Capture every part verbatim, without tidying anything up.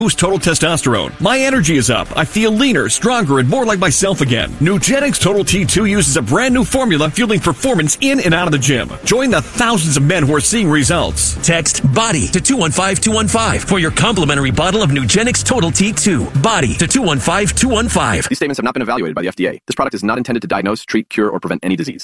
Boost total testosterone. My energy is up. I feel leaner, stronger, and more like myself again. Nugenix Total T two uses a brand new formula fueling performance in and out of the gym. Join the thousands of men who are seeing results. Text BODY to two one five two one five for your complimentary bottle of Nugenix Total T two. BODY to two one five two one five. These statements have not been evaluated by the F D A. This product is not intended to diagnose, treat, cure, or prevent any disease.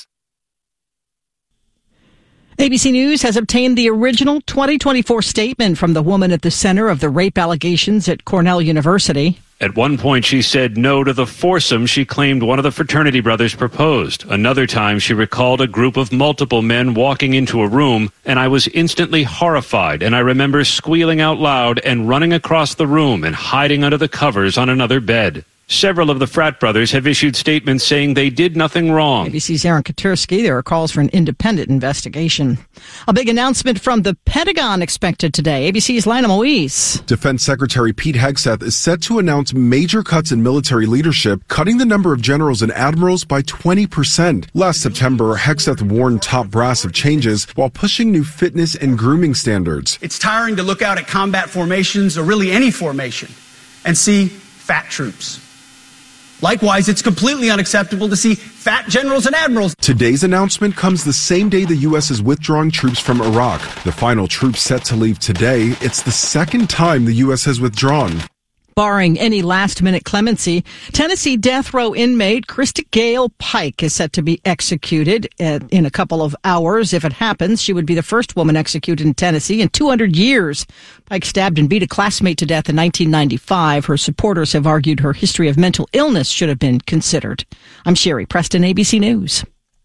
A B C News has obtained the original twenty twenty-four statement from the woman at the center of the rape allegations at Cornell University. At one point, she said no to the foursome she claimed one of the fraternity brothers proposed. Another time, she recalled a group of multiple men walking into a room, and I was instantly horrified, and I remember squealing out loud and running across the room and hiding under the covers on another bed. Several of the frat brothers have issued statements saying they did nothing wrong. A B C's Aaron Katursky. There are calls for an independent investigation. A big announcement from the Pentagon expected today. A B C's Lionel Moise. Defense Secretary Pete Hegseth is set to announce major cuts in military leadership, cutting the number of generals and admirals by twenty percent. Last September, Hegseth warned top brass of changes while pushing new fitness and grooming standards. It's tiring to look out at combat formations, or really any formation, and see fat troops. Likewise, it's completely unacceptable to see fat generals and admirals. Today's announcement comes the same day the U S is withdrawing troops from Iraq. The final troops set to leave today. It's the second time the U S has withdrawn. Barring any last-minute clemency, Tennessee death row inmate Krista Gale Pike is set to be executed in a couple of hours. If it happens, she would be the first woman executed in Tennessee in two hundred years. Pike stabbed and beat a classmate to death in nineteen ninety-five. Her supporters have argued her history of mental illness should have been considered. I'm Sherry Preston, A B C News.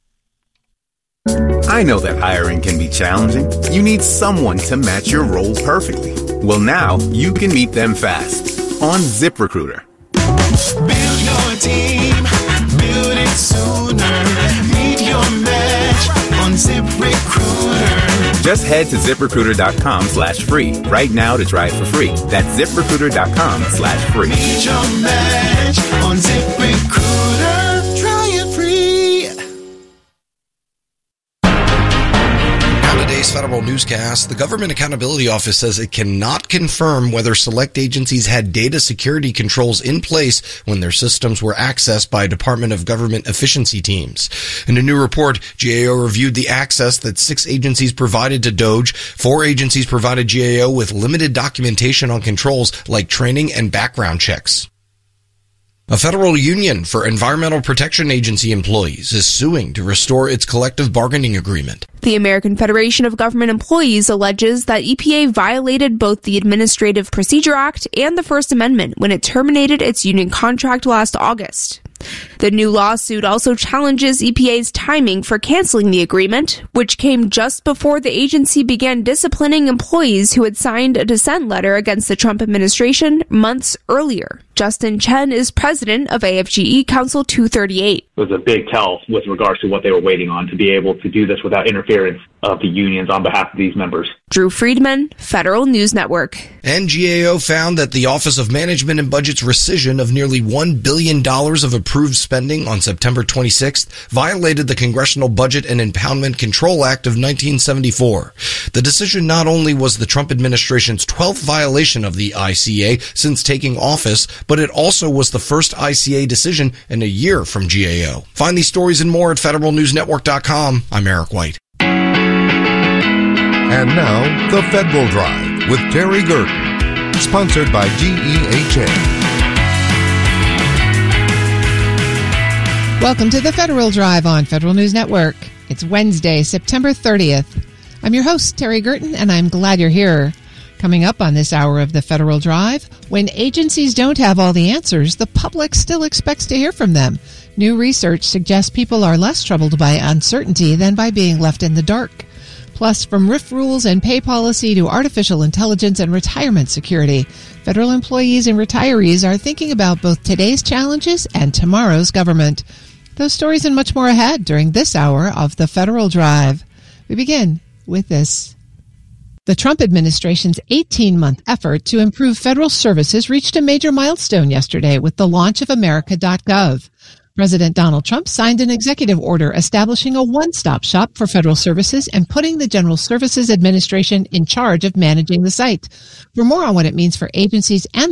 I know that hiring can be challenging. You need someone to match your role perfectly. Well, now you can meet them fast on ZipRecruiter. Build your team, build it sooner. Meet your match on ZipRecruiter. Just head to ZipRecruiter.com slash free right now to try it for free. That's ZipRecruiter.com slash free. Meet your match on ZipRecruiter. Try it free. Today's Federal Newscast, the Government Accountability Office says it cannot confirm whether select agencies had data security controls in place when their systems were accessed by Department of Government efficiency teams. In a new report, G A O reviewed the access that six agencies provided to DOJ. Four agencies provided G A O with limited documentation on controls like training and background checks. A federal union for Environmental Protection Agency employees is suing to restore its collective bargaining agreement. The American Federation of Government Employees alleges that E P A violated both the Administrative Procedure Act and the First Amendment when it terminated its union contract last August. The new lawsuit also challenges E P A's timing for canceling the agreement, which came just before the agency began disciplining employees who had signed a dissent letter against the Trump administration months earlier. Justin Chen is president of A F G E Council two thirty-eight. It was a big tell with regards to what they were waiting on to be able to do this without interference of the unions on behalf of these members. Drew Friedman, Federal News Network. And G A O found that the Office of Management and Budget's rescission of nearly one billion dollars of approved spending on September twenty-sixth violated the Congressional Budget and Impoundment Control Act of nineteen seventy-four. The decision not only was the Trump administration's twelfth violation of the I C A since taking office, but it also was the first I C A decision in a year from G A O. Find these stories and more at federal news network dot com. I'm Eric White. And now, The Federal Drive with Terry Gerton, sponsored by G E H A. Welcome to The Federal Drive on Federal News Network. It's Wednesday, September thirtieth. I'm your host, Terry Gerton, and I'm glad you're here. Coming up on this hour of The Federal Drive, when agencies don't have all the answers, the public still expects to hear from them. New research suggests people are less troubled by uncertainty than by being left in the dark. Plus, from R I F rules and pay policy to artificial intelligence and retirement security, federal employees and retirees are thinking about both today's challenges and tomorrow's government. Those stories and much more ahead during this hour of The Federal Drive. We begin with this. The Trump administration's eighteen-month effort to improve federal services reached a major milestone yesterday with the launch of America dot gov. President Donald Trump signed an executive order establishing a one-stop shop for federal services and putting the General Services Administration in charge of managing the site. For more on what it means for agencies and